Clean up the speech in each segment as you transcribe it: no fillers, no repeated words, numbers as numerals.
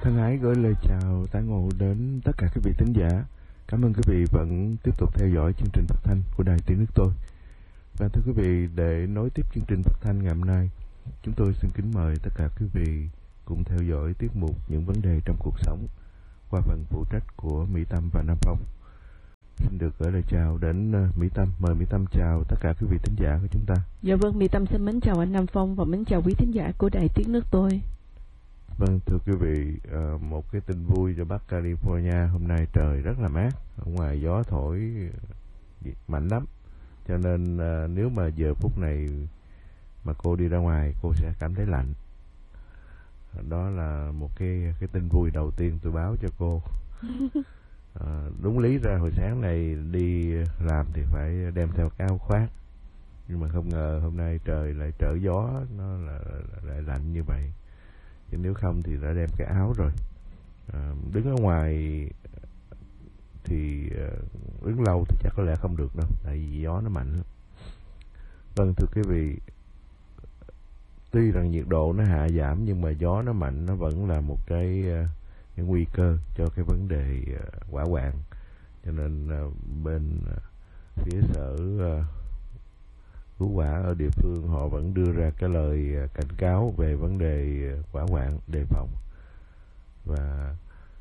Thân ái gửi lời chào tái ngộ đến tất cả quý vị thính giả. Cảm ơn quý vị vẫn tiếp tục theo dõi chương trình phát thanh của Đài Tiếng Nước Tôi. Và thưa quý vị, để nối tiếp chương trình phát thanh ngày hôm nay, chúng tôi xin kính mời tất cả quý vị cùng theo dõi tiết mục Những vấn đề trong cuộc sống qua phần phụ trách của Mỹ Tâm và Nam Phong. Xin được gửi lời chào đến Mỹ Tâm. Mời Mỹ Tâm chào tất cả quý vị thính giả của chúng ta. Dạ vâng, Mỹ Tâm xin mến chào anh Nam Phong và mến chào quý thính giả của Đài Tiếng Nước Tôi. Vâng, thưa quý vị, một cái tin vui cho Bắc California. Hôm nay trời rất là mát, ở ngoài gió thổi mạnh lắm. Cho nên nếu mà giờ phút này mà cô đi ra ngoài, cô sẽ cảm thấy lạnh. Đó là một cái tin vui đầu tiên tôi báo cho cô. Đúng lý ra hồi sáng này đi làm thì phải đem theo cái áo khoác, nhưng mà không ngờ hôm nay trời lại trở gió, nó lại lạnh như vậy. Chứ nếu không thì đã đem cái áo rồi. Đứng ở ngoài thì đứng lâu thì chắc có lẽ không được đâu, tại vì gió nó mạnh lắm. Vâng, thưa quý vị, tuy rằng nhiệt độ nó hạ giảm nhưng mà gió nó mạnh, nó vẫn là một cái nguy cơ cho cái vấn đề hỏa hoạn. Cho nên bên phía sở cứu hỏa ở địa phương họ vẫn đưa ra cái lời cảnh cáo về vấn đề hỏa hoạn đề phòng. Và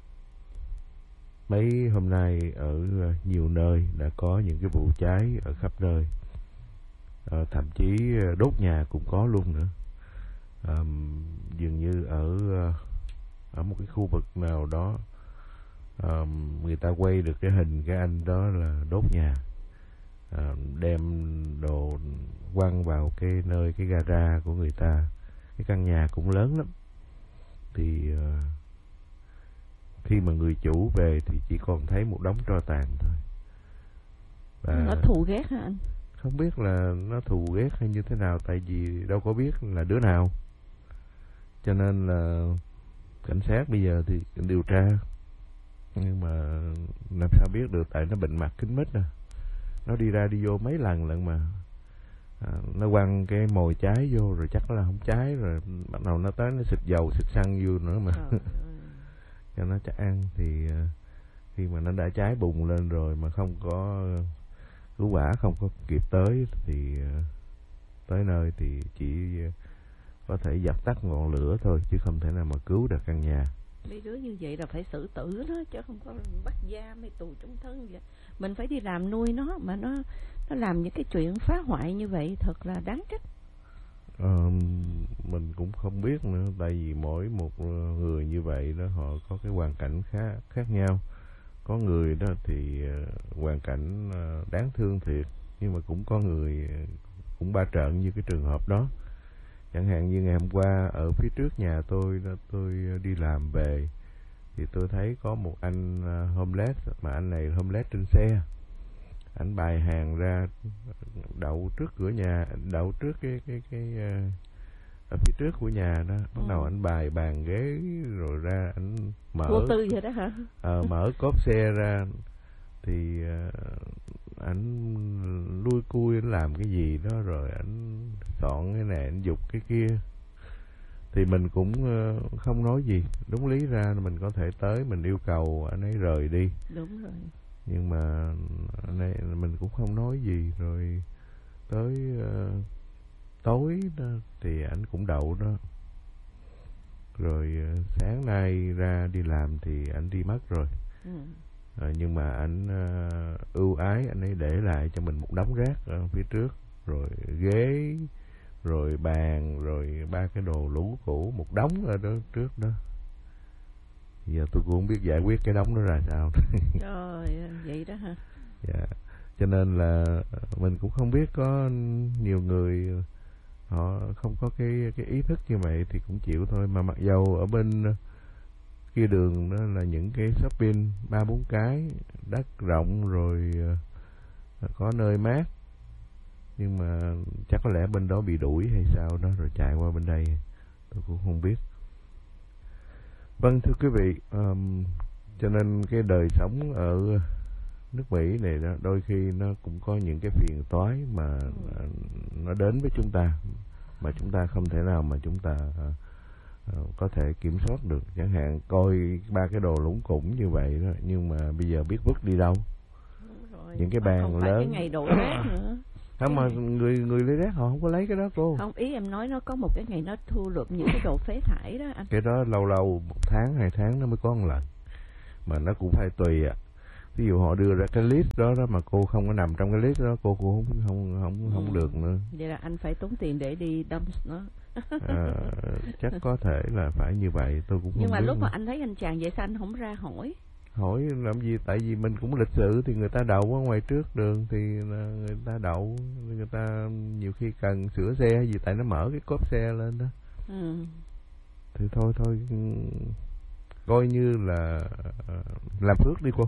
mấy hôm nay ở nhiều nơi đã có những cái vụ cháy ở khắp nơi, thậm chí đốt nhà cũng có luôn nữa. Dường như ở một cái khu vực nào đó, người ta quay được cái hình cái anh đó là đốt nhà, đem đồ quăng vào cái nơi cái gara của người ta. Cái căn nhà cũng lớn lắm. Thì khi mà người chủ về thì chỉ còn thấy một đống tro tàn thôi. Và nó thù ghét hả anh? Không biết là nó thù ghét hay như thế nào, tại vì đâu có biết là đứa nào. Cho nên là cảnh sát bây giờ thì điều tra, nhưng mà làm sao biết được, tại nó bịnh mặt kín mít nè. Nó đi ra đi vô mấy lần lận mà nó quăng cái mồi cháy vô rồi chắc là không cháy, rồi bắt đầu nó tới nó xịt dầu xịt xăng vô nữa mà cho nó chắc ăn. Thì khi mà nó đã cháy bùng lên rồi mà không có cứu hỏa không có kịp tới thì tới nơi thì chỉ có thể dập tắt ngọn lửa thôi, chứ không thể nào mà cứu được căn nhà. Mấy đứa như vậy là phải xử tử đó, chứ không có bắt giam hay tù chung thân vậy. Mình phải đi làm nuôi nó, mà nó làm những cái chuyện phá hoại như vậy thật là đáng trách. Mình cũng không biết nữa, tại vì mỗi một người như vậy đó họ có cái hoàn cảnh khác nhau. Có người đó thì hoàn cảnh đáng thương thiệt, nhưng mà cũng có người cũng ba trợn như cái trường hợp đó. Chẳng hạn như ngày hôm qua ở phía trước nhà tôi đi làm về thì tôi thấy có một anh homeless, mà anh này homeless trên xe. Anh bày hàng ra đậu trước cửa nhà, đậu trước cái ở phía trước của nhà đó. Bắt đầu anh bày bàn ghế rồi ra anh mở vô tư vậy đó hả? Mở cốp xe ra thì anh lui cui anh làm cái gì đó, rồi anh dọn cái này anh giục cái kia. Thì mình cũng không nói gì. Đúng lý ra mình có thể tới mình yêu cầu anh ấy rời đi. Đúng rồi. Nhưng mà anh ấy, mình cũng không nói gì. Rồi tới tối đó thì anh cũng đậu đó. Rồi sáng nay ra đi làm thì anh đi mất rồi. Nhưng mà anh ưu ái, anh ấy để lại cho mình một đống rác ở phía trước, rồi ghế, rồi bàn, rồi ba cái đồ lũ cũ, một đống ở đó trước đó. Giờ tôi cũng không biết giải quyết cái đống đó ra sao. Trời, vậy đó hả? Dạ. Cho nên là mình cũng không biết, có nhiều người họ không có cái ý thức như vậy thì cũng chịu thôi. Mà mặc dầu ở bên kia đường đó là những cái shopping 3-4 cái, đất rộng, rồi có nơi mát, nhưng mà chắc có lẽ bên đó bị đuổi hay sao đó rồi chạy qua bên đây, tôi cũng không biết. Vâng, thưa quý vị, cho nên cái đời sống ở nước Mỹ này đó, đôi khi nó cũng có những cái phiền toái mà nó đến với chúng ta, mà chúng ta không thể nào mà chúng ta có thể kiểm soát được, chẳng hạn coi ba cái đồ lủng củng như vậy đó, nhưng mà bây giờ biết vứt đi đâu. Rồi, những cái bàn không phải lớn cái ngày đổ rác nữa. không mà người lấy rác họ không có lấy cái đó cô. Không, ý em nói nó có một cái ngày nó thu lượm những cái đồ phế thải đó anh. Cái đó lâu lâu 1 tháng 2 tháng nó mới có một lần, mà nó cũng phải tùy ạ. Ví dụ họ đưa ra cái list đó mà cô không có nằm trong cái list đó, cô cũng không được nữa. Vậy là anh phải tốn tiền để đi dump nó. Chắc có thể là phải như vậy, tôi cũng không biết. Nhưng mà lúc nữa. mà anh thấy anh chàng vậy sao anh không ra hỏi? Hỏi làm gì, tại vì mình cũng lịch sự, thì người ta đậu ở ngoài trước đường thì người ta đậu, người ta nhiều khi cần sửa xe hay gì, tại nó mở cái cốp xe lên đó. Thì thôi coi như là làm phước đi cô.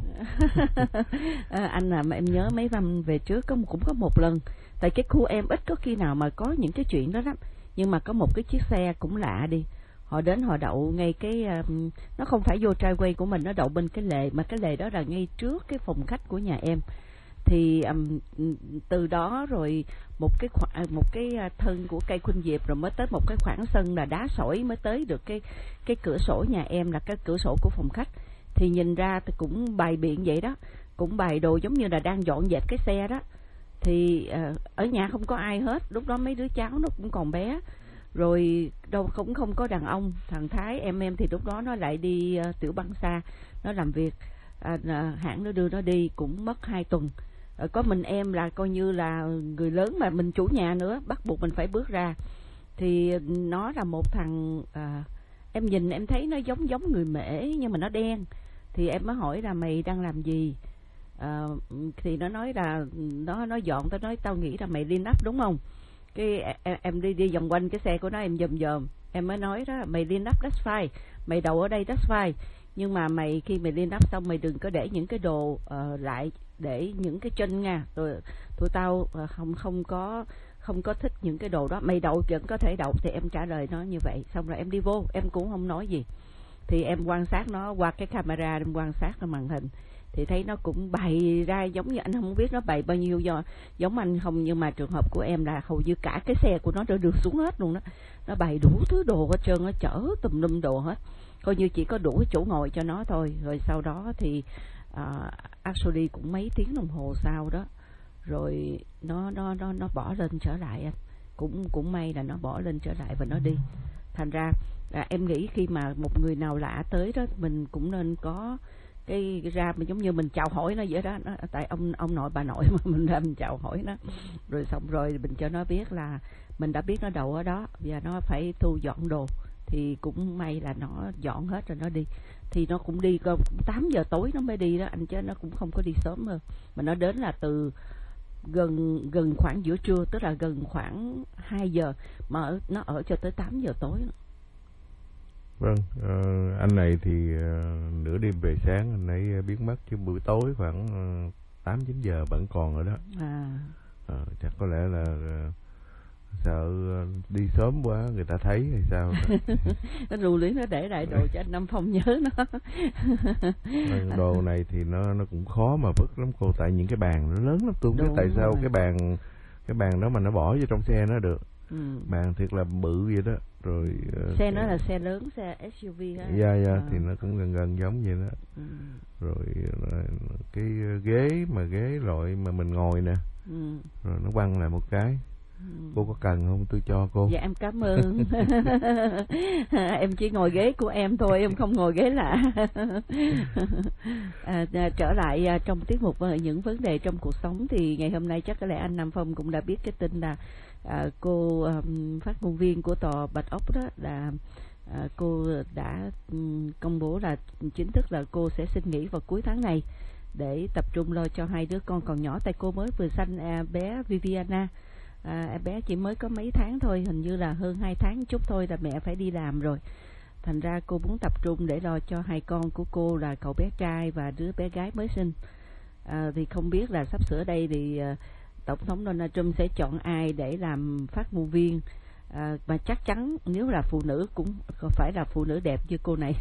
Anh mà em nhớ mấy năm về trước cũng có một lần, tại cái khu em ít có khi nào mà có những cái chuyện đó lắm, nhưng mà có một cái chiếc xe cũng lạ đi, họ đến họ đậu ngay cái nó không phải vô driveway của mình, nó đậu bên cái lề, mà cái lề đó là ngay trước cái phòng khách của nhà em. Thì từ đó rồi một cái thân của cây khuynh diệp, rồi mới tới một cái khoảng sân là đá sỏi mới tới được cái cửa sổ nhà em, là cái cửa sổ của phòng khách. Thì nhìn ra thì cũng bày biện vậy đó, cũng bày đồ giống như là đang dọn dẹp cái xe đó. Thì ở nhà không có ai hết, lúc đó mấy đứa cháu nó cũng còn bé, rồi đâu cũng không có đàn ông. Thằng Thái em thì lúc đó nó lại đi tiểu bang xa, nó làm việc, hãng nó đưa nó đi cũng mất 2 tuần. Có mình em là coi như là người lớn, mà mình chủ nhà nữa, bắt buộc mình phải bước ra. Thì nó là một thằng, em nhìn em thấy nó giống người Mễ nhưng mà nó đen. Thì em mới hỏi là mày đang làm gì? Thì nó nói là nó dọn. Tao nói tao nghĩ là mày liên ấp đúng không? Cái em đi vòng quanh cái xe của nó, em dòm. Em mới nói đó, mày liên ấp that's fine, mày đậu ở đây that's fine, nhưng mà mày khi mày liên ấp xong mày đừng có để những cái đồ lại, để những cái chân nha. Rồi tụi tao không có thích những cái đồ đó, mày đậu vẫn có thể đậu. Thì em trả lời nó như vậy, xong rồi em đi vô, em cũng không nói gì. Thì em quan sát nó qua cái camera, em quan sát cái màn hình, thì thấy nó cũng bày ra giống như, anh không biết nó bày bao nhiêu giống anh không, nhưng mà trường hợp của em là hầu như cả cái xe của nó đã được xuống hết luôn đó. Nó bày đủ thứ đồ hết trơn, nó chở tùm lum đồ hết, coi như chỉ có đủ cái chỗ ngồi cho nó thôi. Rồi sau đó thì actually cũng mấy tiếng đồng hồ sau đó, rồi nó bỏ lên trở lại anh. Cũng may là nó bỏ lên trở lại và nó đi. Thành ra em nghĩ khi mà một người nào lạ tới đó, mình cũng nên có cái ra mà giống như mình chào hỏi nó vậy đó. Tại ông nội bà nội mà mình ra mình chào hỏi nó, rồi xong rồi mình cho nó biết là mình đã biết nó đậu ở đó và nó phải thu dọn đồ. Thì cũng may là nó dọn hết rồi nó đi. Thì nó cũng đi cũng 8 giờ tối nó mới đi đó anh, chứ nó cũng không có đi sớm hơn. Mà nó đến là từ gần khoảng giữa trưa, tức là gần khoảng 2 giờ, mà nó ở cho tới 8 giờ tối. Vâng, anh này thì nửa đêm về sáng anh ấy biến mất, chứ buổi tối khoảng 8-9 giờ vẫn còn ở đó. Chắc có lẽ là sợ đi sớm quá người ta thấy hay sao. Nó ru luyến, nó để lại đồ cho anh Năm Phong nhớ nó. Đồ này thì nó cũng khó mà vứt lắm cô, tại những cái bàn nó lớn lắm, tôi không biết tại sao cái bàn đó mà nó bỏ vô trong xe nó được. Bàn thiệt là bự vậy đó. Rồi xe nó là xe lớn, xe SUV á. Dạ, thì nó cũng gần giống vậy đó. Rồi cái ghế loại mà mình ngồi nè, rồi nó quăng lại một cái. Cô có cần không tôi cho cô? Dạ em cảm ơn. Em chỉ ngồi ghế của em thôi, em không ngồi ghế lạ. Trở lại trong tiết mục những vấn đề trong cuộc sống, thì ngày hôm nay chắc có lẽ anh Nam Phong cũng đã biết cái tin là cô phát ngôn viên của tòa Bạch Ốc đó là cô đã công bố là chính thức là cô sẽ xin nghỉ vào cuối tháng này để tập trung lo cho 2 đứa con còn nhỏ. Tại cô mới vừa sanh bé Viviana. Em bé chỉ mới có mấy tháng thôi, hình như là hơn 2 tháng chút thôi là mẹ phải đi làm rồi. Thành ra cô muốn tập trung để lo cho 2 con của cô là cậu bé trai và đứa bé gái mới sinh. Thì không biết là sắp sửa đây thì Tổng thống Donald Trump sẽ chọn ai để làm phát ngôn viên. Mà chắc chắn nếu là phụ nữ cũng phải là phụ nữ đẹp như cô này.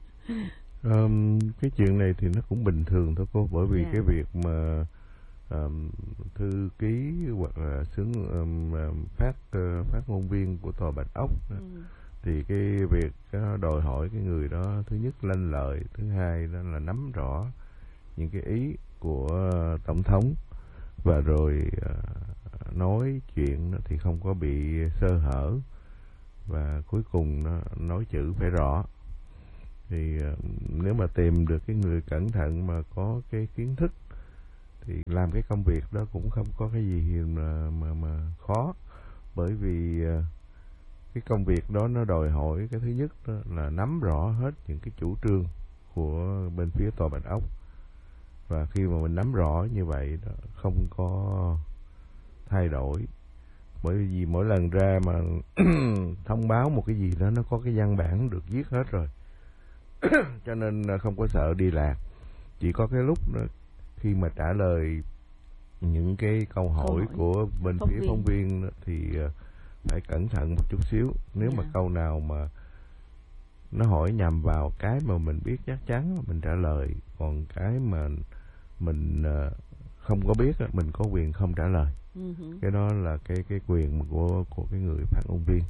Cái chuyện này thì nó cũng bình thường thôi cô, bởi vì cái việc mà thư ký hoặc là phát ngôn viên của tòa Bạch Ốc thì cái việc đó đòi hỏi cái người đó thứ nhất lanh lợi, thứ hai đó là nắm rõ những cái ý của tổng thống, và rồi nói chuyện thì không có bị sơ hở, và cuối cùng nói chữ phải rõ. Thì nếu mà tìm được cái người cẩn thận mà có cái kiến thức thì làm cái công việc đó cũng không có cái gì mà khó, bởi vì cái công việc đó nó đòi hỏi cái thứ nhất đó là nắm rõ hết những cái chủ trương của bên phía Tòa Bạch Ốc, và khi mà mình nắm rõ như vậy đó, không có thay đổi, bởi vì mỗi lần ra mà thông báo một cái gì đó nó có cái văn bản được viết hết rồi cho nên không có sợ đi lạc. Chỉ có cái lúc đó, khi mà trả lời những cái câu hỏi của bên phía phóng viên đó, thì phải cẩn thận một chút xíu. Nếu mà câu nào mà nó hỏi nhằm vào cái mà mình biết chắc chắn mình trả lời, còn cái mà mình không có biết mình có quyền không trả lời. Cái đó là cái quyền của cái người phát ngôn viên.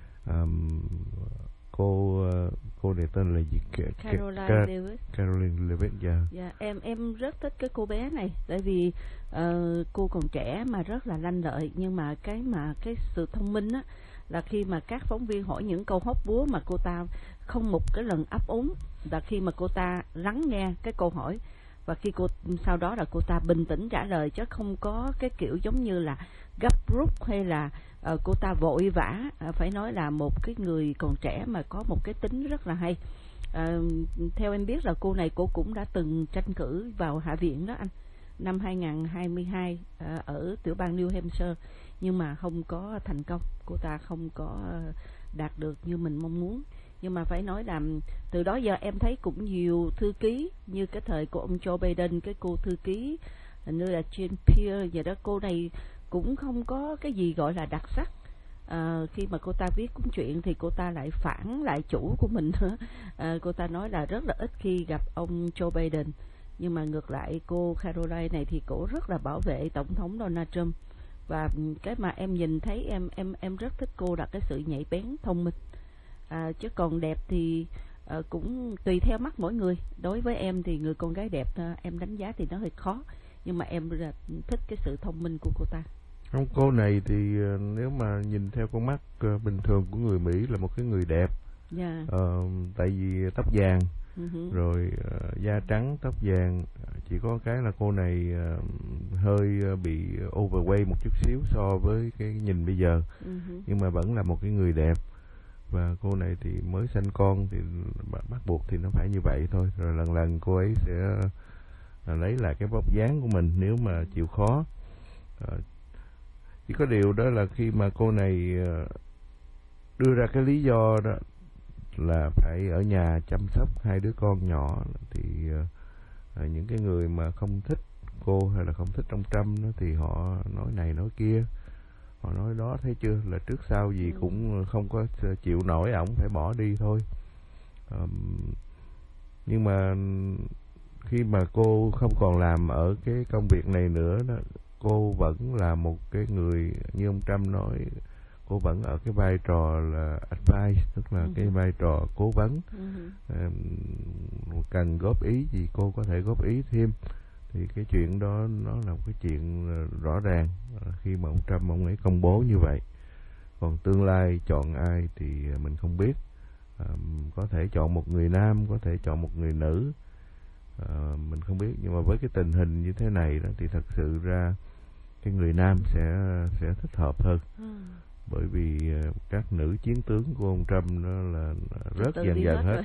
Cô này tên là gì? Caroline Levitt. Dạ, em rất thích cái cô bé này, tại vì cô còn trẻ mà rất là lanh lợi, nhưng mà cái sự thông minh á là khi mà các phóng viên hỏi những câu hóc búa mà cô ta không một cái lần ấp úng, là khi mà cô ta lắng nghe cái câu hỏi, và khi sau đó là cô ta bình tĩnh trả lời, chứ không có cái kiểu giống như là gấp rút hay là cô ta vội vã. Phải nói là một cái người còn trẻ mà có một cái tính rất là hay. Theo em biết là cô này cô cũng đã từng tranh cử vào Hạ viện đó anh, năm 2022 ở tiểu bang New Hampshire, nhưng mà không có thành công, cô ta không có đạt được như mình mong muốn. Nhưng mà phải nói là từ đó giờ em thấy cũng nhiều thư ký, như cái thời của ông Joe Biden, cái cô thư ký hình như là Jane Pierre vậy đó, cô này cũng không có cái gì gọi là đặc sắc. Khi mà cô ta viết cuốn truyện thì cô ta lại phản lại chủ của mình nữa. Cô ta nói là rất là ít khi gặp ông Joe Biden, nhưng mà ngược lại cô Caroline này thì cổ rất là bảo vệ tổng thống Donald Trump. Và cái mà em nhìn thấy em rất thích cô là cái sự nhạy bén, thông minh. Chứ còn đẹp thì cũng tùy theo mắt mỗi người. Đối với em thì người con gái đẹp em đánh giá thì nó hơi khó, nhưng mà em rất thích cái sự thông minh của cô ta. Không, cô này thì nếu mà nhìn theo con mắt bình thường của người Mỹ là một cái người đẹp. Tại vì tóc vàng, rồi da trắng tóc vàng, chỉ có cái là cô này hơi bị overweight một chút xíu so với cái nhìn bây giờ, nhưng mà vẫn là một cái người đẹp. Và cô này thì mới sanh con thì bắt buộc thì nó phải như vậy thôi, rồi lần lần cô ấy sẽ lấy lại cái vóc dáng của mình nếu mà chịu khó. Chỉ có điều đó là khi mà cô này đưa ra cái lý do đó là phải ở nhà chăm sóc hai đứa con nhỏ, thì những cái người mà không thích cô hay là không thích ông Trump đó, thì họ nói này nói kia, họ nói đó, thấy chưa, là trước sau gì cũng không có chịu nổi ổng, phải bỏ đi thôi. Nhưng mà khi mà cô không còn làm ở cái công việc này nữa đó, cô vẫn là một cái người như ông Trump nói, cô vẫn ở cái vai trò là advice, tức là cái vai trò cố vấn. Cần góp ý gì cô có thể góp ý thêm, thì cái chuyện đó nó là một cái chuyện rõ ràng khi mà ông Trump ông ấy công bố như vậy. Còn tương lai chọn ai thì mình không biết. Có thể chọn một người nam, có thể chọn một người nữ, mình không biết. Nhưng mà với cái tình hình như thế này đó, thì thật sự ra cái người nam sẽ thích hợp hơn. Bởi vì các nữ chiến tướng của ông Trump nó là rất dần hết.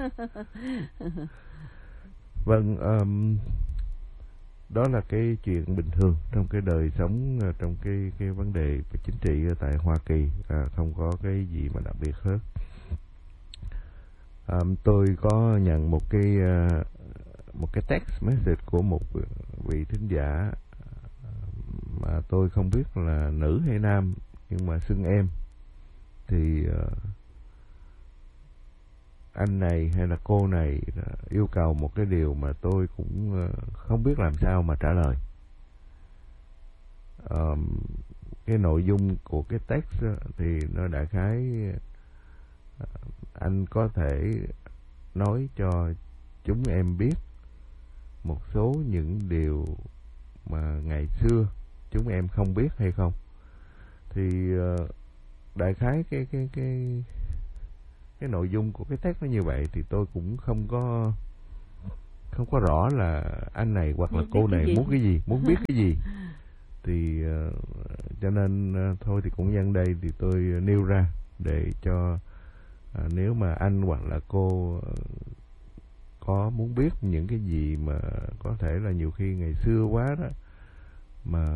Vâng, đó là cái chuyện bình thường trong cái đời sống, trong cái vấn đề chính trị tại Hoa Kỳ, không có cái gì mà đặc biệt hết. Tôi có nhận một cái text message của một vị thính giả mà tôi không biết là nữ hay nam, nhưng mà xưng em. Thì anh này hay là cô này yêu cầu một cái điều mà tôi cũng không biết làm sao mà trả lời. Cái nội dung của cái text thì nó đại khái anh có thể nói cho chúng em biết một số những điều mà ngày xưa chúng em không biết hay không? Thì đại khái cái nội dung của cái text nó như vậy, thì tôi cũng không có rõ là anh này hoặc là cô này muốn cái gì, muốn biết cái gì. Thì cho nên thôi thì cũng nhân đây thì tôi nêu ra để cho nếu mà anh hoặc là cô có muốn biết những cái gì mà có thể là nhiều khi ngày xưa quá đó mà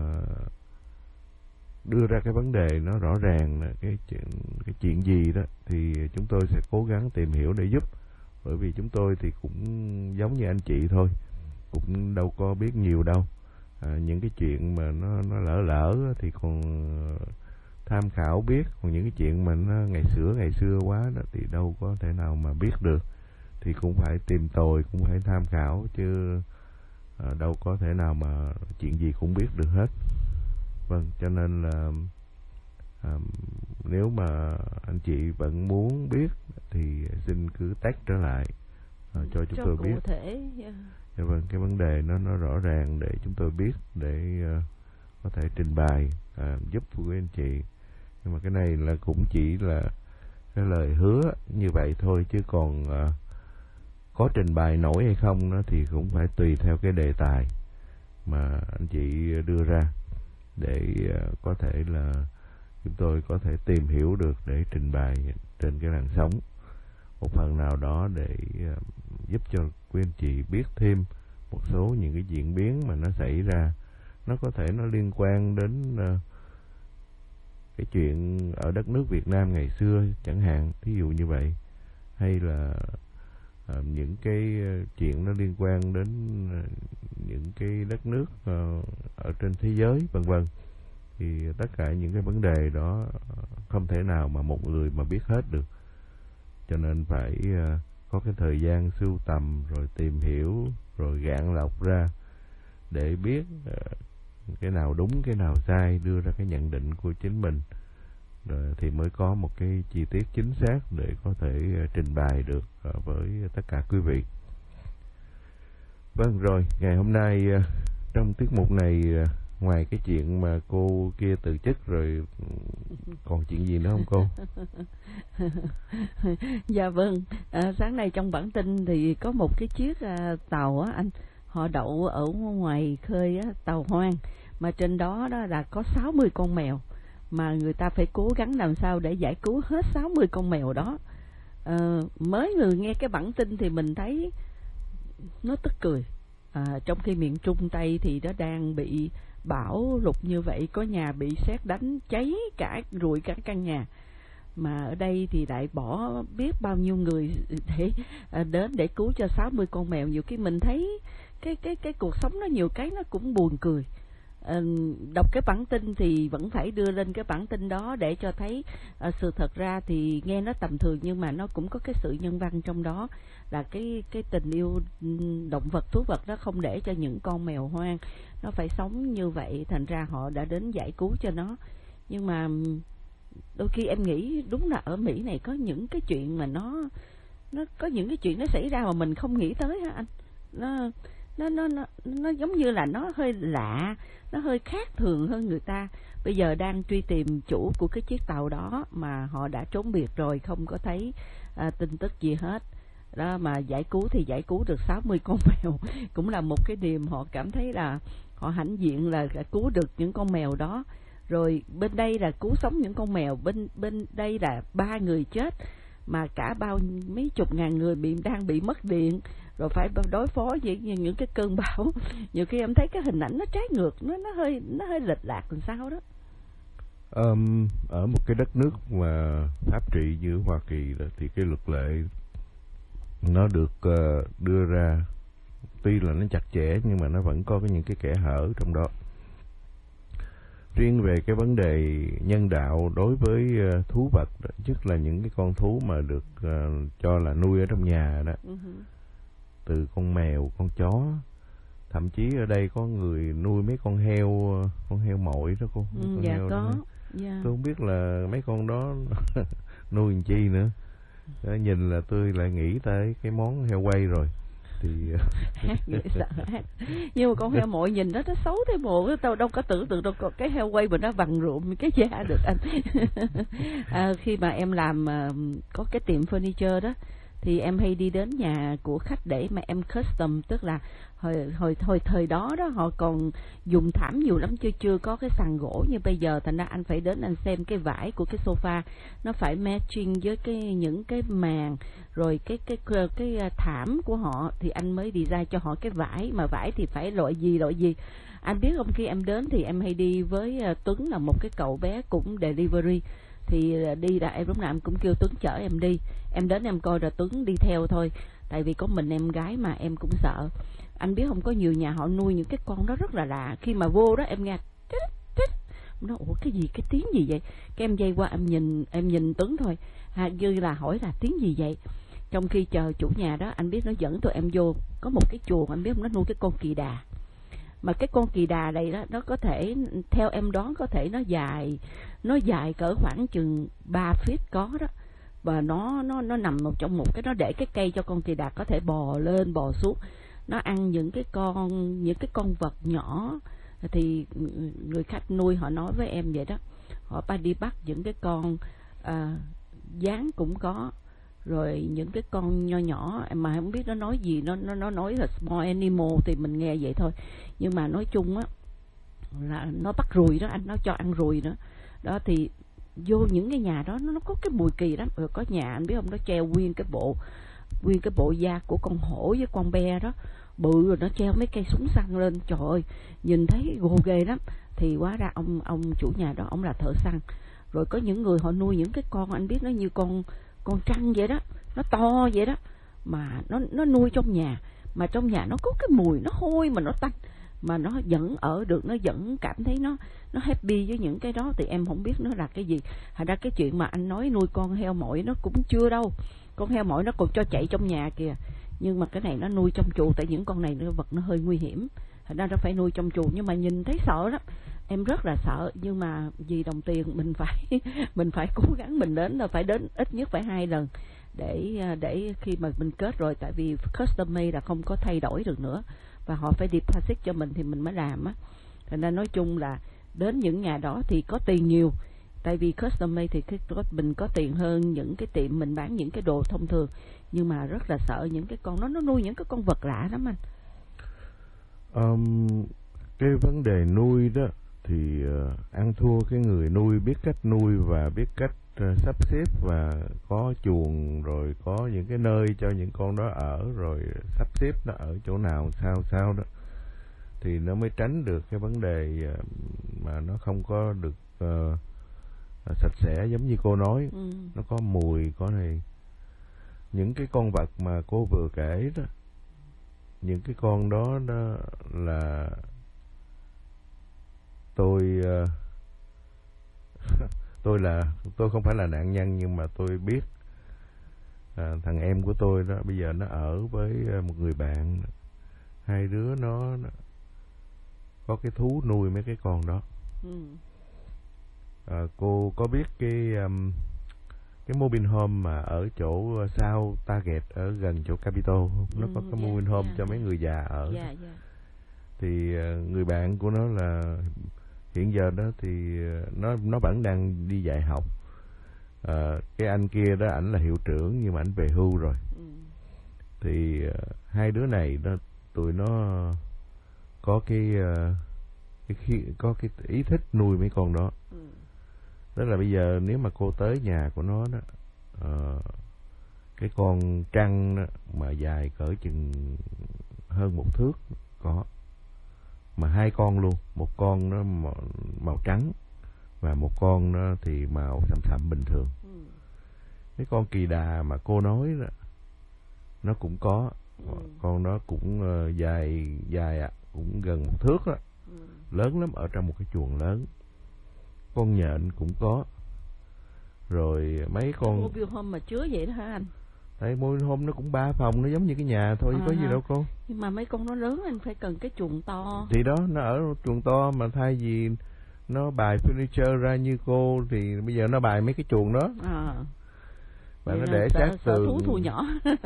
đưa ra cái vấn đề nó rõ ràng là cái chuyện gì đó, thì chúng tôi sẽ cố gắng tìm hiểu để giúp. Bởi vì chúng tôi thì cũng giống như anh chị thôi, cũng đâu có biết nhiều đâu. Những cái chuyện mà nó lỡ thì còn tham khảo biết, còn những cái chuyện mà nó ngày xưa quá đó thì đâu có thể nào mà biết được. Thì cũng phải tìm tòi, cũng phải tham khảo chứ đâu có thể nào mà chuyện gì cũng biết được hết. Vâng, cho nên là nếu mà anh chị vẫn muốn biết thì xin cứ tag trở lại cho chúng tôi biết. Thể. Dạ vâng, cái vấn đề nó rõ ràng để chúng tôi biết, để có thể trình bày giúp quý anh chị. Nhưng mà cái này là cũng chỉ là cái lời hứa như vậy thôi, chứ còn có trình bày nổi hay không đó thì cũng phải tùy theo cái đề tài mà anh chị đưa ra, để có thể là chúng tôi có thể tìm hiểu được để trình bày trên cái làn sóng một phần nào đó, để giúp cho quý anh chị biết thêm một số những cái diễn biến mà nó xảy ra. Nó có thể nó liên quan đến cái chuyện ở đất nước Việt Nam ngày xưa chẳng hạn, thí dụ như vậy, hay là những cái chuyện nó liên quan đến những cái đất nước ở trên thế giới vân vân. Thì tất cả những cái vấn đề đó không thể nào mà một người mà biết hết được, cho nên phải có cái thời gian sưu tầm rồi tìm hiểu rồi gạn lọc ra để biết cái nào đúng cái nào sai, đưa ra cái nhận định của chính mình, rồi thì mới có một cái chi tiết chính xác để có thể trình bày được với tất cả quý vị. Vâng, rồi ngày hôm nay trong tiết mục này, ngoài cái chuyện mà cô kia từ chức rồi, còn chuyện gì nữa không cô? Dạ vâng, sáng nay trong bản tin thì có một cái chiếc tàu á anh, họ đậu ở ngoài khơi á, tàu hoang, mà trên đó là có 60 con mèo, mà người ta phải cố gắng làm sao để giải cứu hết 60 con mèo đó. Mới người nghe cái bản tin thì mình thấy nó tức cười. Trong khi miền Trung Tây thì nó đang bị bão lụt như vậy, có nhà bị sét đánh cháy cả, rụi cả căn nhà, mà ở đây thì lại bỏ biết bao nhiêu người để đến để cứu cho 60 con mèo. Nhiều khi mình thấy cái cuộc sống nó nhiều cái nó cũng buồn cười. Đọc cái bản tin thì vẫn phải đưa lên cái bản tin đó để cho thấy sự thật ra thì nghe nó tầm thường, nhưng mà nó cũng có cái sự nhân văn trong đó, là cái tình yêu động vật, thú vật đó, không để cho những con mèo hoang nó phải sống như vậy, thành ra họ đã đến giải cứu cho nó. Nhưng mà đôi khi em nghĩ đúng là ở Mỹ này có những cái chuyện mà nó có những cái chuyện nó xảy ra mà mình không nghĩ tới hả anh. Nó giống như là nó hơi lạ, nó hơi khác thường hơn người ta. Bây giờ đang truy tìm chủ của cái chiếc tàu đó, mà họ đã trốn biệt rồi, không có thấy tin tức gì hết đó. Mà giải cứu thì giải cứu được 60 con mèo cũng là một cái niềm họ cảm thấy là họ hãnh diện là cứu được những con mèo đó. Rồi bên đây là cứu sống những con mèo, bên đây là 3 người chết, mà cả mấy chục ngàn người đang bị mất điện, rồi phải đối phó với những cái cơn bão. Nhiều khi em thấy cái hình ảnh nó trái ngược, nó hơi lệch lạc làm sao đó. Ở một cái đất nước mà pháp trị như Hoa Kỳ đó, thì cái luật lệ nó được đưa ra, tuy là nó chặt chẽ nhưng mà nó vẫn có những cái kẽ hở trong đó. Riêng về cái vấn đề nhân đạo đối với thú vật, nhất là những cái con thú mà được cho là nuôi ở trong nhà đó, từ con mèo, con chó, thậm chí ở đây có người nuôi mấy con heo mội đó cô. Dạ có. Tôi không biết là mấy con đó nuôi làm chi nữa. Nhìn là tôi lại nghĩ tới cái món heo quay rồi. Thì hát dễ sợ hát. Nhưng mà con heo mội nhìn nó xấu thế bộ, tao đâu có tưởng tượng đâu cái heo quay mà nó vằn rụm cái da được anh. Khi mà em làm có cái tiệm furniture đó, thì em hay đi đến nhà của khách để mà em custom, tức là hồi thời đó họ còn dùng thảm nhiều lắm, chưa có cái sàn gỗ như bây giờ, thành ra anh phải đến anh xem cái vải của cái sofa nó phải matching với những cái màn, rồi cái thảm của họ thì anh mới design cho họ cái vải, mà vải thì phải loại gì. Anh biết không, khi em đến thì em hay đi với Tuấn, là một cái cậu bé cũng delivery, thì đi là em lúc nào em cũng kêu Tuấn chở em đi, em đến em coi rồi Tuấn đi theo thôi, tại vì có mình em gái mà em cũng sợ. Anh biết không, có nhiều nhà họ nuôi những cái con đó rất là lạ, khi mà vô đó em nghe nó ủa cái gì, cái tiếng gì vậy, cái em dây qua em nhìn Tuấn thôi, như là hỏi là tiếng gì vậy. Trong khi chờ chủ nhà đó, anh biết nó dẫn tụi em vô có một cái chuồng, anh biết không, nó nuôi cái con kỳ đà, mà cái con kỳ đà này đó, nó có thể theo em đoán có thể nó dài cỡ khoảng chừng 3 feet có đó, và nó nằm trong một cái, nó để cái cây cho con kỳ đà có thể bò lên bò xuống, nó ăn những cái con vật nhỏ. Thì người khách nuôi họ nói với em vậy đó, họ đi bắt những cái con gián cũng có, rồi những cái con nho nhỏ mà không biết nó nói gì, nó nói là small animal thì mình nghe vậy thôi, nhưng mà nói chung á là nó bắt ruồi đó anh, nó cho ăn ruồi nữa đó. Thì vô những cái nhà đó nó có cái mùi kỳ lắm. Rồi có nhà anh biết không, nó treo nguyên cái bộ da của con hổ với con be đó bự, rồi nó treo mấy cây súng săn lên, trời ơi nhìn thấy gồ ghề lắm. Thì hóa ra ông chủ nhà đó ông là thợ săn. Rồi có những người họ nuôi những cái con anh biết nó như con trăng vậy đó, nó to vậy đó, mà nó nuôi trong nhà, mà trong nhà nó có cái mùi nó hôi mà nó tanh, mà nó vẫn ở được, nó vẫn cảm thấy nó happy với những cái đó. Thì em không biết nó là cái gì. Thành ra cái chuyện mà anh nói nuôi con heo mội nó cũng chưa đâu, con heo mội nó còn cho chạy trong nhà kìa, nhưng mà cái này nó nuôi trong chuồng, tại những con này nó vật nó hơi nguy hiểm, thành ra nó phải nuôi trong chuồng. Nhưng mà nhìn thấy sợ lắm, em rất là sợ, nhưng mà vì đồng tiền mình phải cố gắng, mình đến là phải đến ít nhất phải 2 lần để khi mà mình kết rồi, tại vì custom made là không có thay đổi được nữa, và họ phải deposit cho mình thì mình mới làm á. Thành ra nói chung là đến những nhà đó thì có tiền nhiều, tại vì custom made thì mình có tiền hơn những cái tiệm mình bán những cái đồ thông thường, nhưng mà rất là sợ những cái con nó nuôi những cái con vật lạ lắm anh. Cái vấn đề nuôi đó thì ăn thua cái người nuôi biết cách nuôi và biết cách sắp xếp, và có chuồng rồi có những cái nơi cho những con đó ở, rồi sắp xếp nó ở chỗ nào sao đó, thì nó mới tránh được cái vấn đề mà nó không có được sạch sẽ giống như cô nói. Nó có mùi, có này. Những cái con vật mà cô vừa kể đó, những cái con đó là tôi không phải là nạn nhân, nhưng mà tôi biết thằng em của tôi đó bây giờ nó ở với một người bạn, hai đứa nó có cái thú nuôi mấy cái con đó. Cô có biết cái mobile home mà ở chỗ sau Target ở gần chỗ Capitol không? Nó có cái mobile home cho mấy người già ở. Thì người bạn của nó là hiện giờ đó thì nó vẫn đang đi dạy học. Cái anh kia đó, ảnh là hiệu trưởng nhưng mà ảnh về hưu rồi. Thì hai đứa này đó, tụi nó có cái ý thích nuôi mấy con đó. Tức là bây giờ nếu mà cô tới nhà của nó đó, cái con trăng đó, mà dài cỡ chừng hơn 1 thước có, mà 2 con luôn, một con nó màu trắng và một con nó thì màu sẫm sẫm bình thường. Cái con kỳ đà mà cô nói đó, nó cũng có. Con đó cũng dài cũng gần 1 thước đó, lớn lắm, ở trong một cái chuồng lớn. Con nhện cũng có. Rồi mấy con mobile home mà chứa vậy đó hả anh? Tại mobile home nó cũng 3 phòng, nó giống như cái nhà thôi, chứ có gì đâu cô. Nhưng mà mấy con nó lớn, anh phải cần cái chuồng to. Thì đó, nó ở chuồng to, mà thay vì nó bài furniture ra như cô thì bây giờ nó bài mấy cái chuồng đó. và nó để sát tường. Thú thu nhỏ.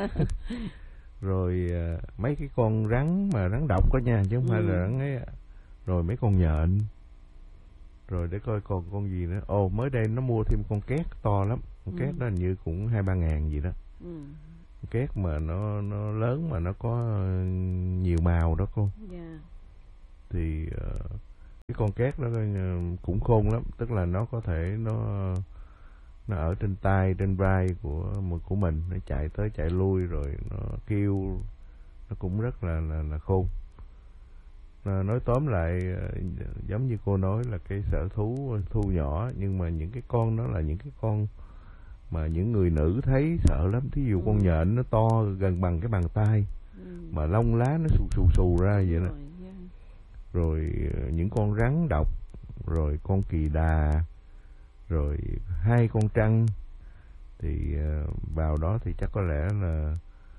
Rồi mấy cái con rắn mà rắn độc đó nha, chứ không phải là rắn ấy. Rồi mấy con nhện. Rồi để coi còn con gì nữa. Ồ, mới đây nó mua thêm con két to lắm. Con két đó hình như cũng 2-3 ngàn gì đó. Con két mà nó lớn mà nó có nhiều màu đó cô. Thì cái con két đó cũng khôn lắm, tức là nó có thể nó ở trên tay, trên vai của mình, nó chạy tới chạy lui rồi nó kêu, nó cũng rất là khôn. Nói tóm lại giống như cô nói là cái sở thú thu nhỏ, nhưng mà những cái con đó là những cái con mà những người nữ thấy sợ lắm. Thí dụ con nhện nó to gần bằng cái bàn tay, mà lông lá nó xù ra vậy đó. Rồi những con rắn độc, rồi con kỳ đà, rồi 2 con trăng, thì vào đó thì chắc có lẽ là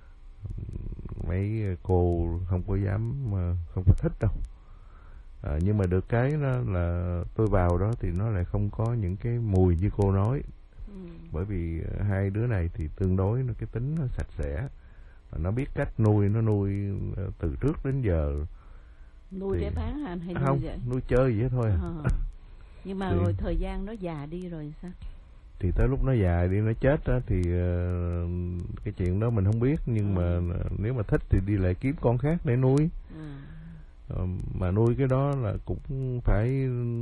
mấy cô không có dám, không có thích đâu. Nhưng mà được cái đó là tôi vào đó thì nó lại không có những cái mùi như cô nói. Bởi vì hai đứa này thì tương đối nó cái tính nó sạch sẽ, và nó biết cách nuôi, nó nuôi từ trước đến giờ. Nuôi để bán hả anh hay nuôi không, vậy? Nuôi chơi vậy thôi. Nhưng mà rồi thời gian nó già đi rồi sao? Thì tới lúc nó già đi, nó chết đó, thì cái chuyện đó mình không biết. Nhưng mà nếu mà thích thì đi lại kiếm con khác để nuôi. Mà nuôi cái đó là cũng phải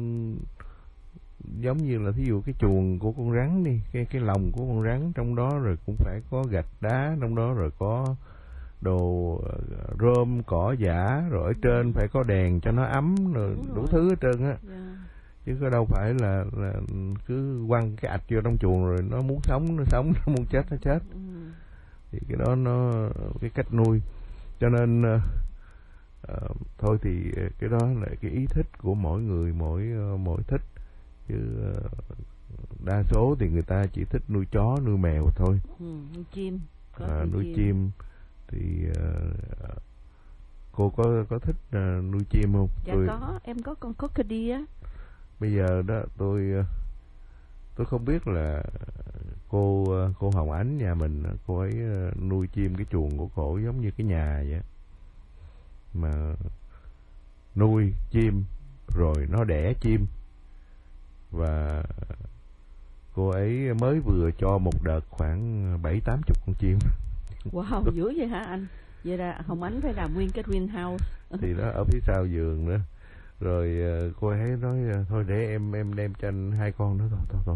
giống như là thí dụ cái chuồng của con rắn đi, cái lồng của con rắn trong đó, rồi cũng phải có gạch đá trong đó, rồi có đồ rơm cỏ dã, rồi ở trên phải có đèn cho nó ấm, rồi đủ thứ hết trơn á. Chứ có đâu phải là cứ quăng cái ạch vô trong chuồng rồi nó muốn sống nó sống, nó muốn chết nó chết. Thì cái đó nó cái cách nuôi. Cho nên thôi thì cái đó là cái ý thích của mỗi người, mỗi thích. Chứ đa số thì người ta chỉ thích nuôi chó, nuôi mèo thôi. Nuôi chim. Nuôi chim thì cô có thích nuôi chim không? Dạ có, em có con cockadee á. Bây giờ đó tôi không biết là cô Hồng Ánh nhà mình, cô ấy nuôi chim, cái chuồng của cổ giống như cái nhà vậy. Mà nuôi chim rồi nó đẻ chim, và cô ấy mới vừa cho một đợt khoảng 70-80 con chim. Wow, dữ vậy hả anh? Vậy là Hồng Ánh phải làm nguyên cái greenhouse. Thì đó ở phía sau giường nữa. Rồi cô ấy nói thôi để em đem cho anh 2 con nữa thôi.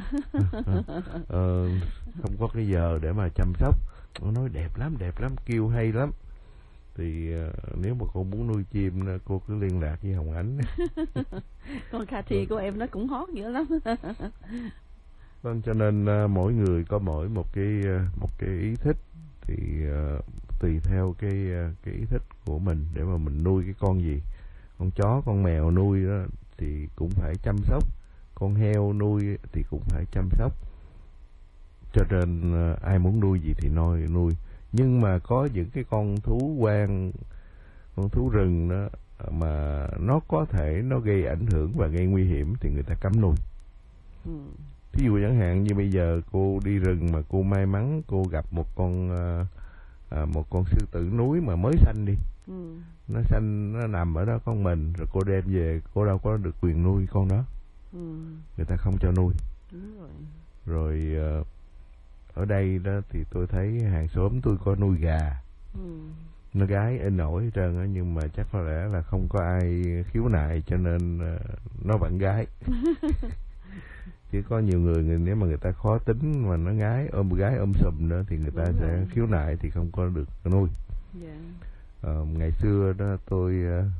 Không có cái giờ để mà chăm sóc. Nó nói đẹp lắm, kêu hay lắm. Thì nếu mà cô muốn nuôi chim, cô cứ liên lạc với Hồng Ánh. Con Cathy của em nó cũng hot dữ lắm. Vâng, cho nên mỗi người có mỗi một cái ý thích, thì tùy theo cái ý thích của mình để mà mình nuôi cái con gì. Con chó, con mèo nuôi đó thì cũng phải chăm sóc, con heo nuôi thì cũng phải chăm sóc. Cho nên ai muốn nuôi gì thì nuôi. Nhưng mà có những cái con thú hoang, con thú rừng đó, mà nó có thể nó gây ảnh hưởng và gây nguy hiểm thì người ta cấm nuôi. Thí dụ chẳng hạn như bây giờ cô đi rừng mà cô may mắn cô gặp một con sư tử núi mà mới sanh đi. Nó sanh, nó nằm ở đó con mình, rồi cô đem về, cô đâu có được quyền nuôi con đó. Người ta không cho nuôi. Rồi ở đây đó thì tôi thấy hàng xóm tôi có nuôi gà. Nó gái in ỏi hết trơn á, nhưng mà chắc có lẽ là không có ai khiếu nại cho nên nó vẫn gái. Chứ có nhiều người nếu mà người ta khó tính mà nó gái ôm sùm nữa thì người ta sẽ khiếu nại thì không có được nuôi. Ngày xưa đó tôi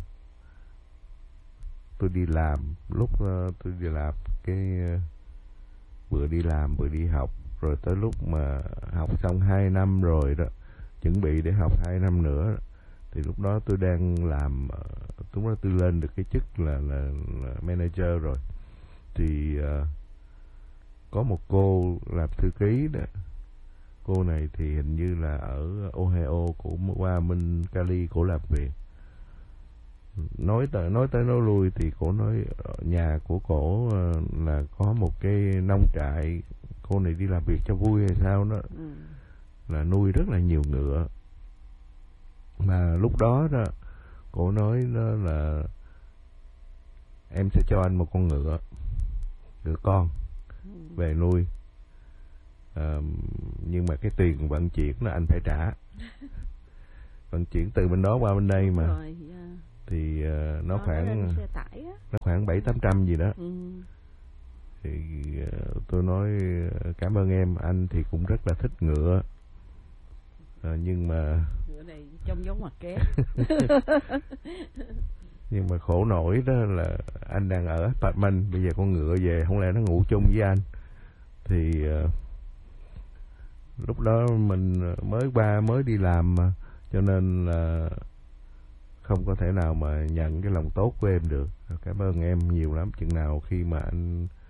đi làm, lúc tôi đi làm vừa đi làm vừa đi học, rồi tới lúc mà học xong 2 năm rồi đó, chuẩn bị để học 2 năm nữa, thì lúc đó tôi đang làm, lúc đó tôi lên được cái chức là manager rồi. Thì có một cô làm thư ký đó. Cô này thì hình như là ở Ohio, của qua bên Cali cổ làm việc. Nói tới nói lui thì cổ nói nhà của cổ là có một cái nông trại. cô này đi làm việc cho vui hay sao đó, là nuôi rất là nhiều ngựa. Mà lúc đó đó cô nói đó là em sẽ cho anh một con ngựa con về nuôi, nhưng mà cái tiền vận chuyển là anh phải trả. Vận chuyển từ bên đó qua bên đây mà rồi, thì nó khoảng xe tải á. nó khoảng 700-800 gì đó. Thì tôi nói cảm ơn em, anh thì cũng rất là thích ngựa, nhưng mà ngựa này trông giống mặt ké. nhưng mà khổ nổi đó là anh đang ở apartment, bây giờ con ngựa về không lẽ nó ngủ chung với anh. Thì lúc đó mình mới đi làm mà, cho nên là không có thể nào mà nhận cái lòng tốt của em được. Cảm ơn em nhiều lắm, chừng nào khi mà anh